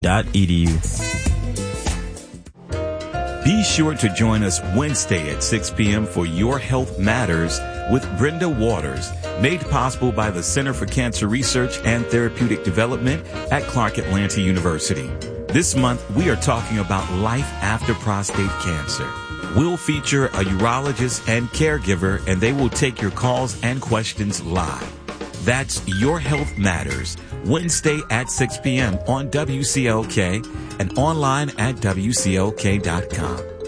Be sure to join us Wednesday at 6 p.m. for Your Health Matters with Brenda Waters, made possible by the Center for Cancer Research and Therapeutic Development at Clark Atlanta University. This month, we are talking about life after prostate cancer. We'll feature a urologist and caregiver, and they will take your calls and questions live. That's Your Health Matters, Wednesday at 6 p.m. on WCLK and online at WCLK.com.